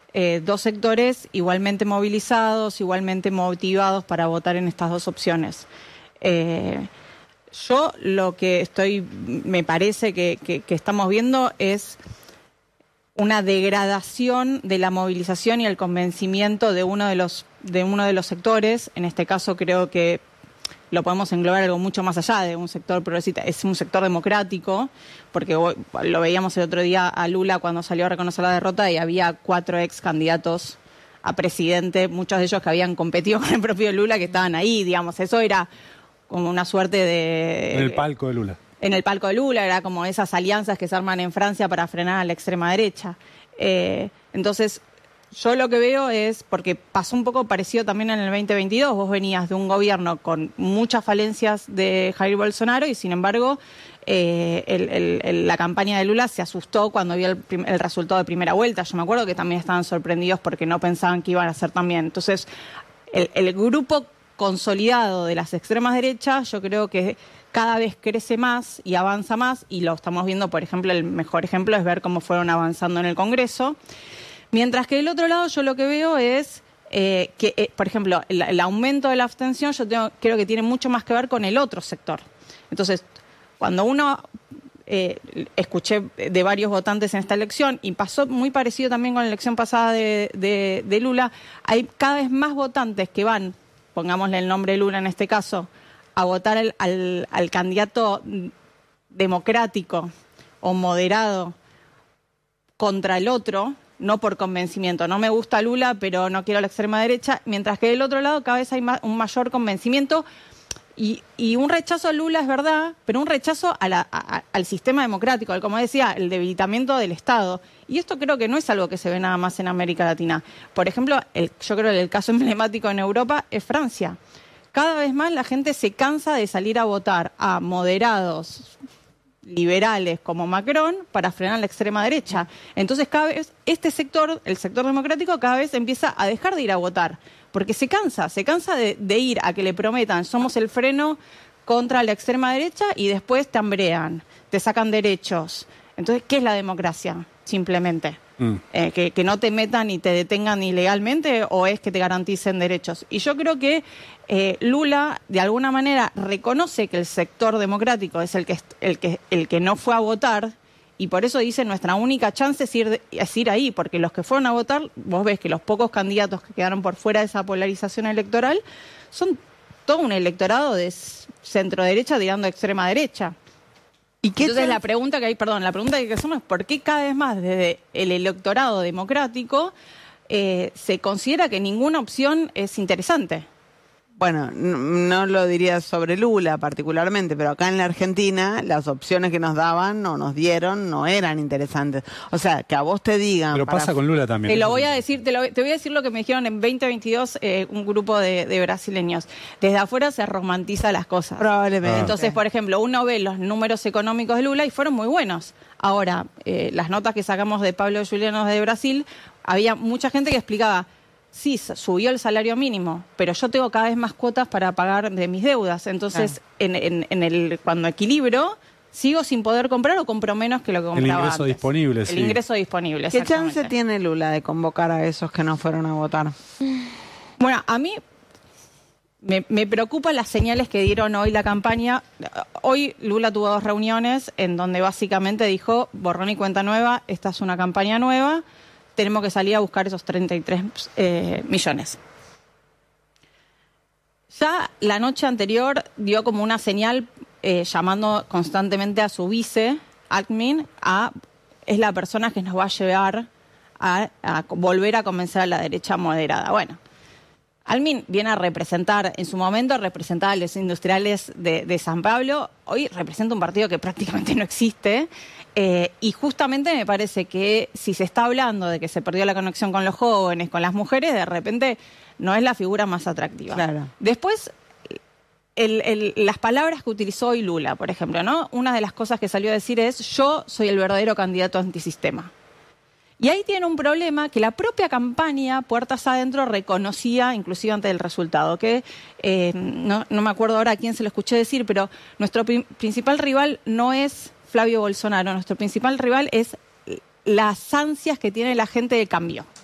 dos sectores igualmente movilizados, igualmente motivados para votar en estas dos opciones. Yo lo que me parece que estamos viendo es una degradación de la movilización y el convencimiento de uno de los sectores. En este caso creo que lo podemos englobar algo mucho más allá de un sector progresista, es un sector democrático, porque lo veíamos el otro día a Lula cuando salió a reconocer la derrota y había 4 ex candidatos a presidente, muchos de ellos que habían competido con el propio Lula, que estaban ahí, digamos, eso era como una suerte de... En el palco de Lula. En el palco de Lula, era como esas alianzas que se arman en Francia para frenar a la extrema derecha. Entonces, yo lo que veo es, porque pasó un poco parecido también en el 2022, vos venías de un gobierno con muchas falencias de Jair Bolsonaro y sin embargo la campaña de Lula se asustó cuando vio el resultado de primera vuelta. Yo me acuerdo que también estaban sorprendidos porque no pensaban que iban a hacer tan bien. Entonces, el grupo consolidado de las extremas derechas, yo creo que cada vez crece más y avanza más, y lo estamos viendo, por ejemplo, el mejor ejemplo es ver cómo fueron avanzando en el Congreso. Mientras que del otro lado yo lo que veo es que, por ejemplo, el aumento de la abstención creo que tiene mucho más que ver con el otro sector. Entonces, cuando uno... escuché de varios votantes en esta elección, y pasó muy parecido también con la elección pasada de Lula, hay cada vez más votantes que van, pongámosle el nombre de Lula en este caso, a votar al candidato democrático o moderado contra el otro, no por convencimiento. No me gusta Lula, pero no quiero la extrema derecha, mientras que del otro lado cada vez hay un mayor convencimiento y un rechazo a Lula, es verdad, pero un rechazo al sistema democrático, como decía, el debilitamiento del Estado. Y esto creo que no es algo que se ve nada más en América Latina. Por ejemplo, yo creo que el caso emblemático en Europa es Francia. Cada vez más la gente se cansa de salir a votar a moderados liberales como Macron para frenar la extrema derecha. Entonces cada vez este sector, el sector democrático, cada vez empieza a dejar de ir a votar, porque se cansa de ir a que le prometan somos el freno contra la extrema derecha y después te hambrean, te sacan derechos. Entonces, ¿qué es la democracia? Simplemente. Que no te metan y te detengan ilegalmente, o es que te garanticen derechos. Y yo creo que Lula, de alguna manera, reconoce que el sector democrático es el que no fue a votar, y por eso dice nuestra única chance es ir ahí, porque los que fueron a votar, vos ves que los pocos candidatos que quedaron por fuera de esa polarización electoral son todo un electorado de centro derecha tirando a extrema derecha. Entonces la pregunta que hacemos es ¿por qué cada vez más desde el electorado democrático se considera que ninguna opción es interesante? Bueno, no lo diría sobre Lula particularmente, pero acá en la Argentina las opciones que nos daban o nos dieron no eran interesantes. O sea, que a vos te digan... Pero pasa con Lula también. Te voy a decir lo que me dijeron en 2022 un grupo de brasileños. Desde afuera se romantiza las cosas. Probablemente. Entonces, por ejemplo, uno ve los números económicos de Lula y fueron muy buenos. Ahora, las notas que sacamos de Pablo Juliano de Brasil, había mucha gente que explicaba... Sí, subió el salario mínimo, pero yo tengo cada vez más cuotas para pagar de mis deudas. Entonces, cuando equilibro, sigo sin poder comprar o compro menos que lo que compraba antes. Disponible, el ingreso disponible, ¿Qué chance tiene Lula de convocar a esos que no fueron a votar? Bueno, a mí me preocupan las señales que dieron hoy la campaña. Hoy Lula tuvo 2 reuniones en donde básicamente dijo, borrón y cuenta nueva, esta es una campaña nueva. Tenemos que salir a buscar esos 33 millones. Ya la noche anterior dio como una señal llamando constantemente a su vice, Alckmin, es la persona que nos va a llevar a volver a convencer a la derecha moderada. Bueno, Alckmin viene a representar, en su momento representaba a los industriales de San Pablo, hoy representa un partido que prácticamente no existe. Y justamente me parece que si se está hablando de que se perdió la conexión con los jóvenes, con las mujeres, de repente no es la figura más atractiva. Claro. Después, las palabras que utilizó hoy Lula, por ejemplo, ¿no? Una de las cosas que salió a decir es, yo soy el verdadero candidato antisistema. Y ahí tiene un problema que la propia campaña, puertas adentro, reconocía, inclusive antes del resultado, que no me acuerdo ahora a quién se lo escuché decir, pero nuestro principal rival no es Flavio Bolsonaro, nuestro principal rival es las ansias que tiene la gente de cambio.